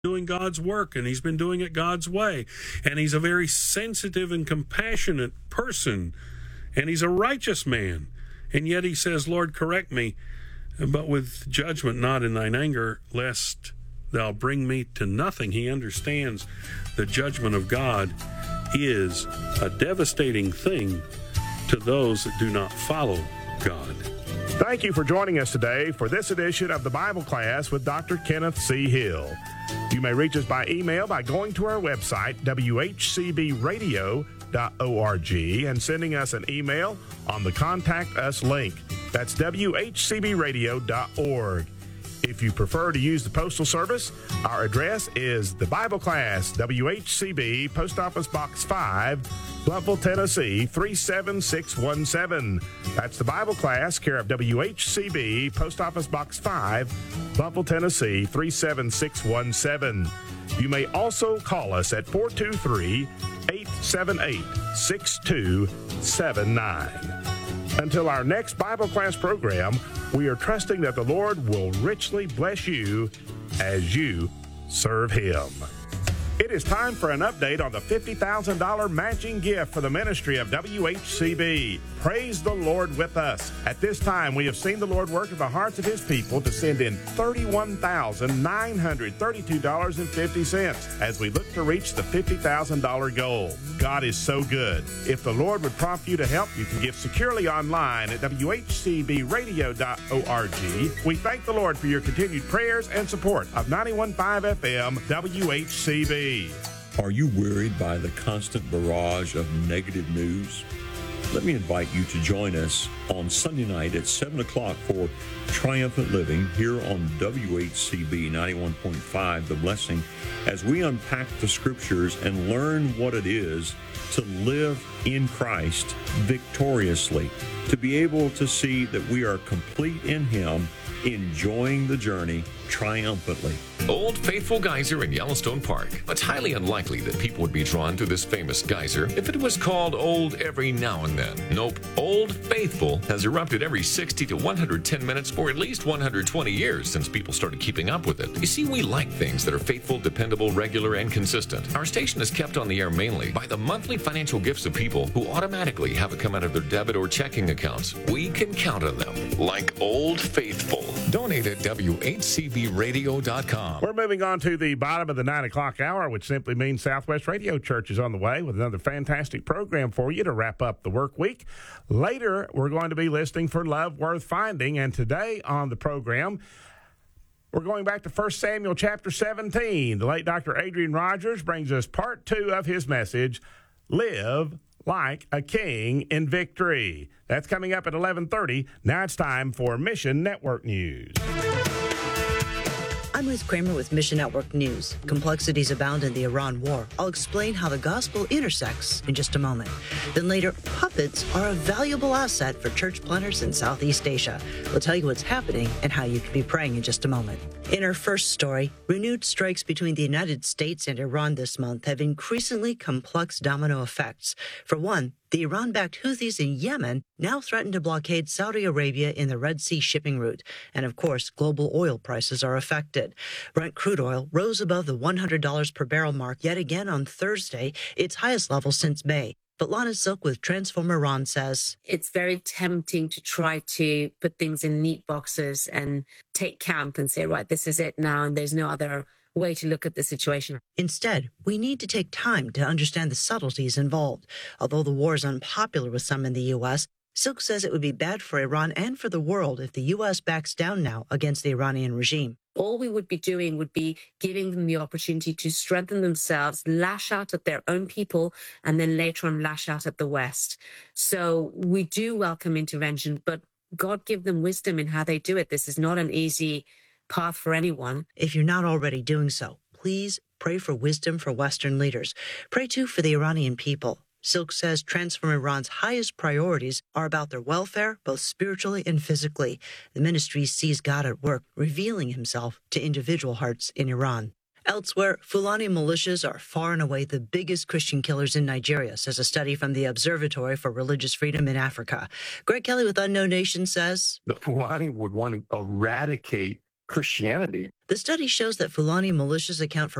doing God's work, and he's been doing it God's way. And he's a very sensitive and compassionate person, and he's a righteous man. And yet he says, Lord, correct me, but with judgment, not in thine anger, lest thou bring me to nothing. He understands the judgment of God is a devastating thing to those that do not follow God. Thank you for joining us today for this edition of the Bible Class with Dr. Kenneth C. Hill. You may reach us by email by going to our website, whcbradio.org, and sending us an email on the Contact Us link. That's whcbradio.org. If you prefer to use the Postal Service, our address is the Bible Class, WHCB, Post Office Box 5, Blountville, Tennessee, 37617. That's the Bible Class, care of WHCB, Post Office Box 5, Blountville, Tennessee, 37617. You may also call us at 423-878-6279. Until our next Bible class program, we are trusting that the Lord will richly bless you as you serve Him. It is time for an update on the $50,000 matching gift for the ministry of WHCB. Praise the Lord with us. At this time, we have seen the Lord work in the hearts of His people to send in $31,932.50 as we look to reach the $50,000 goal. God is so good. If the Lord would prompt you to help, you can give securely online at WHCBradio.org. We thank the Lord for your continued prayers and support of 91.5 FM WHCB. Are you worried by the constant barrage of negative news? Let me invite you to join us on Sunday night at 7 o'clock for Triumphant Living here on WHCB 91.5, The Blessing, as we unpack the Scriptures and learn what it is to live in Christ victoriously, to be able to see that we are complete in Him, enjoying the journey triumphantly. Old Faithful Geyser in Yellowstone Park. It's highly unlikely that people would be drawn to this famous geyser if it was called old every now and then. Nope, Old Faithful has erupted every 60 to 110 minutes for at least 120 years since people started keeping up with it. You see, we like things that are faithful, dependable, regular, and consistent. Our station is kept on the air mainly by the monthly financial gifts of people who automatically have it come out of their debit or checking accounts. We can count on them, like Old Faithful. Donate at WHCBradio.com. We're moving on to the bottom of the 9 o'clock hour, which simply means Southwest Radio Church is on the way with another fantastic program for you to wrap up the work week. Later, we're going to be listening for Love Worth Finding, and today on the program, we're going back to 1 Samuel chapter 17. The late Dr. Adrian Rogers brings us part 2 of his message, Live Like a King in Victory. That's coming up at 11:30. Now it's time for Mission Network News. I'm Ruth Kramer with Mission Network News. Complexities abound in the Iran war. I'll explain how the gospel intersects in just a moment. Then later, puppets are a valuable asset for church planners in Southeast Asia. We'll tell you what's happening and how you can be praying in just a moment. In our first story, renewed strikes between the United States and Iran this month have increasingly complex domino effects. For one, the Iran-backed Houthis in Yemen now threaten to blockade Saudi Arabia in the Red Sea shipping route. And of course, global oil prices are affected. Brent crude oil rose above the $100 per barrel mark yet again on Thursday, its highest level since May. But Lana Silk with Transform Iran says, it's very tempting to try to put things in neat boxes and take camp and say, right, this is it now, and there's no other way to look at the situation. Instead, we need to take time to understand the subtleties involved. Although the war is unpopular with some in the U.S., Silk says it would be bad for Iran and for the world if the U.S. backs down now against the Iranian regime. All we would be doing would be giving them the opportunity to strengthen themselves, lash out at their own people, and then later on lash out at the West. So we do welcome intervention, but God give them wisdom in how they do it. This is not an easy path for anyone. If you're not already doing so, please pray for wisdom for Western leaders. Pray too for the Iranian people. Silk says Transform Iran's highest priorities are about their welfare, both spiritually and physically. The ministry sees God at work, revealing himself to individual hearts in Iran. Elsewhere, Fulani militias are far and away the biggest Christian killers in Nigeria, says a study from the Observatory for Religious Freedom in Africa. Greg Kelly with Unknown Nation says, the Fulani would want to eradicate Christianity. The study shows that Fulani militias account for